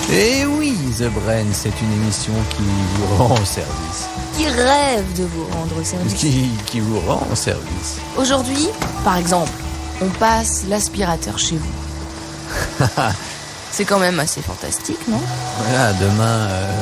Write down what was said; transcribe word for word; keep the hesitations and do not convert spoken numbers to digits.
Et oui, The Brain, c'est une émission qui vous rend service. Qui rêve de vous rendre service. Qui, qui vous rend service. Aujourd'hui, par exemple, on passe l'aspirateur chez vous. C'est quand même assez fantastique, non ? Voilà, demain... Euh...